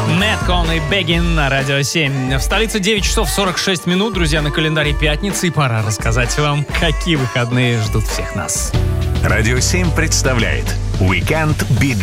Мэткон и Бэггин на Радио 7. В столице 9 часов 46 минут, друзья, на календаре пятницы. И пора рассказать вам, какие выходные ждут всех нас. Радио 7 представляет Weekend Beat